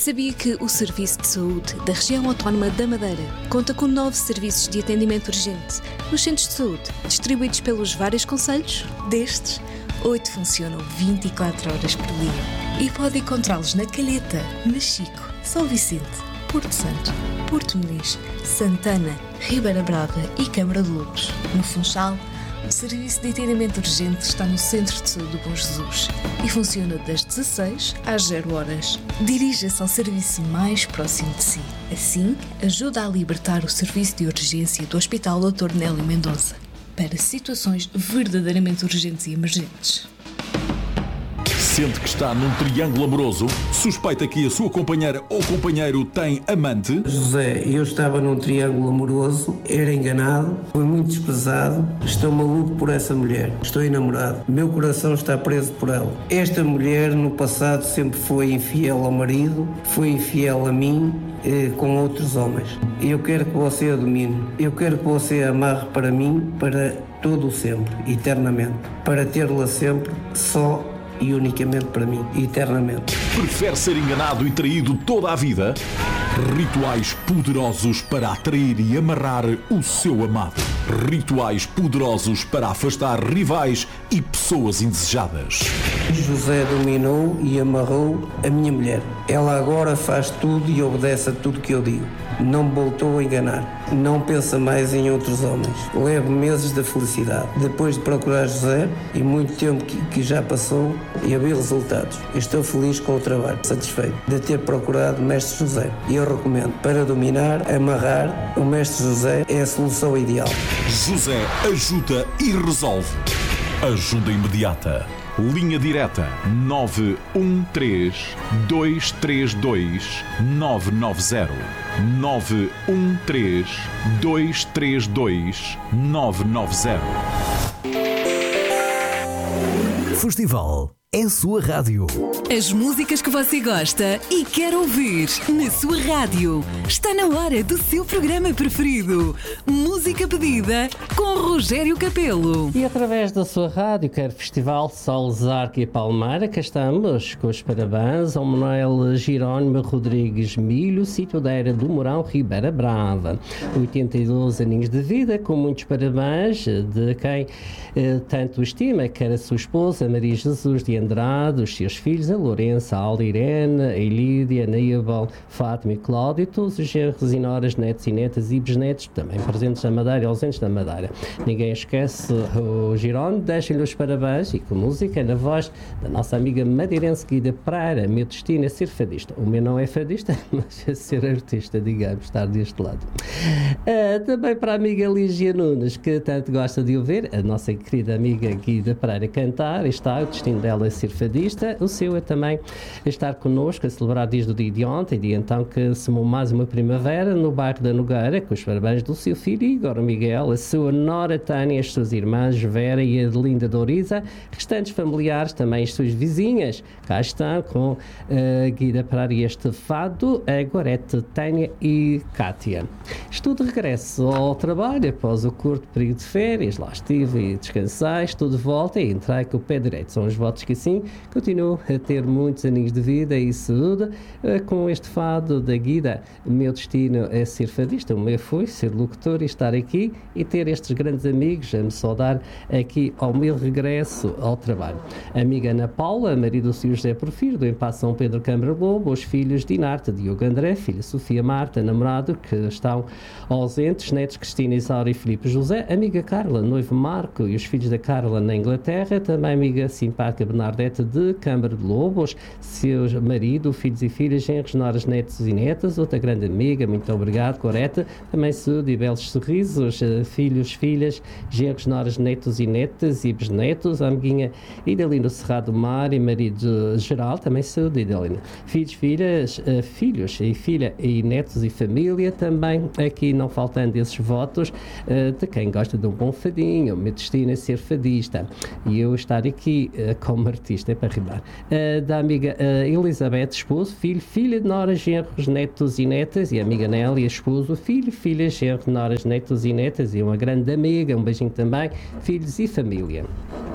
Sabia que o Serviço de Saúde da Região Autónoma da Madeira conta com 9 serviços de atendimento urgente nos centros de saúde, distribuídos pelos vários concelhos? Destes, 8 funcionam 24 horas por dia. E pode encontrá-los na Calheta, Machico, São Vicente, Porto Santo, Porto Muniz, Santana, Ribeira Brava e Câmara de Lobos. No Funchal, o serviço de atendimento urgente está no Centro de Saúde do Bom Jesus e funciona das 16 às 0 horas. Dirija-se ao serviço mais próximo de si. Assim, ajuda a libertar o serviço de urgência do Hospital Dr. Nélio Mendonça para situações verdadeiramente urgentes e emergentes. Sente que está num triângulo amoroso? Suspeita que a sua companheira ou companheiro tem amante? José, eu estava num triângulo amoroso, era enganado, fui muito desprezado, estou maluco por essa mulher, estou enamorado, meu coração está preso por ela. Esta mulher no passado sempre foi infiel ao marido, foi infiel a mim, com outros homens. Eu quero que você a domine, eu quero que você a amarre para mim, para todo o sempre, eternamente, para tê-la sempre só e unicamente para mim, eternamente. Prefere ser enganado e traído toda a vida? Rituais poderosos para atrair e amarrar o seu amado. Rituais poderosos para afastar rivais e pessoas indesejadas. José dominou e amarrou a minha mulher. Ela agora faz tudo e obedece a tudo que eu digo. Não me voltou a enganar. Não pensa mais em outros homens. Levo meses da felicidade. Depois de procurar José, e muito tempo que já passou, e haver resultados. Estou feliz com o trabalho, satisfeito de ter procurado o Mestre José. E eu recomendo, para dominar, amarrar, o Mestre José é a solução ideal. José ajuda e resolve. Ajuda imediata. Linha direta 913-232-990. 913-232-990. Festival é a sua rádio. As músicas que você gosta e quer ouvir na sua rádio. Está na hora do seu programa preferido. Música pedida com Rogério Capelo. E através da sua rádio, quer Festival Sol Zarco e Palmeira, cá estamos com os parabéns ao Manuel Jerónimo Rodrigues Milho, sítio da Era do Mourão, Ribeira Brava. 82 aninhos de vida, com muitos parabéns de quem tanto estima, quer a sua esposa Maria Jesus de Andrade, os seus filhos, a Lourença, a Aldirene, a Elídia, a Naíbal, Fátima e Cláudio, todos os genros e noras, netos e netas e bisnetos, também presentes na Madeira e ausentes da Madeira. Ninguém esquece o Gironde, deixem-lhe os parabéns e com música na voz da nossa amiga madeirense Guida Pereira. Meu destino é ser fadista. O meu não é fadista, mas é ser artista, digamos, estar deste lado. Também para a amiga Lígia Nunes, que tanto gosta de ouvir, a nossa querida amiga Guida Pereira cantar, está o destino dela é ser fadista, o seu é também estar connosco a celebrar desde o dia de ontem, dia então que semou mais uma primavera no bairro da Nogueira, com os parabéns do seu filho Igor Miguel, a sua nora Tânia, as suas irmãs Vera e Adelinda Doriza, restantes familiares, também as suas vizinhas, cá estão com Guida Pereira e este fado, a Gorete, Tânia e Cátia. Estou de regresso ao trabalho após o curto período de férias, lá estive e descansei, estou de volta e entrei com o pé direito. São os votos que assim continuo a ter muitos aninhos de vida e saúde com este fado da Guida. O meu destino é ser fadista, o meu foi ser locutor e estar aqui e ter estes grandes amigos a me saudar aqui ao meu regresso ao trabalho. A amiga Ana Paula, marido do Sr. José Porfiro, do Empaço São Pedro Câmara Lobo, os filhos Dinarte, Diogo André, filha Sofia Marta, namorado que estão ausentes, netos Cristina Isaura e Filipe José, amiga Carla, noivo Marco e os filhos da Carla na Inglaterra, também amiga simpática Bernadette de Câmara de Lobos, seu marido, filhos e filhas, genros, noras, netos e netas, outra grande amiga, muito obrigado, Coreta, também saúde e belos sorrisos, filhos, filhas, genros, noras, netos e netas e bisnetos, a amiguinha Idalina Cerrado Mar e marido geral, também saúde, Idalina, filhos, filhas, filhos e filha e netos e família, também aqui não faltando esses votos de quem gosta de um bom fadinho, o meu destino é ser fadista e eu estar aqui como artista, é para rimar, da amiga Elizabeth, esposo, filho, filha de noras, genros, netos e netas, e a amiga Nélia, esposo, filho, filha, genro, noras, netos e netas, e uma grande amiga, um beijinho também, filhos e família.